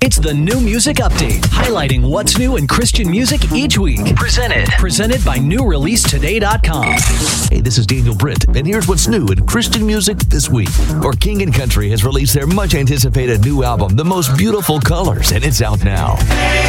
It's the New Music Update, highlighting what's new in Christian music each week. Presented by NewReleaseToday.com. Hey, this is Daniel Britt, and here's what's new in Christian music this week. For King & Country has released their much-anticipated new album, The Most Beautiful Colors, and it's out now.